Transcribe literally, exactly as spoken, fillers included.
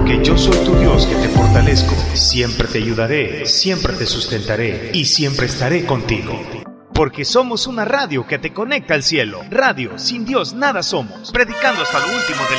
Porque yo soy tu Dios que te fortalezco, siempre te ayudaré, siempre te sustentaré y siempre estaré contigo. Porque somos una radio que te conecta al cielo. Radio, sin Dios nada somos. Predicando hasta lo último de